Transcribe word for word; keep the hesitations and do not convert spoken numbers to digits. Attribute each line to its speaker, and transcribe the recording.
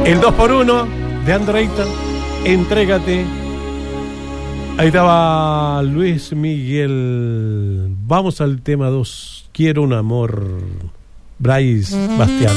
Speaker 1: El dos por uno de Andreita, Entrégate. Ahí estaba Luis Miguel. Vamos al tema dos. Quiero un amor. Bryce Bastián.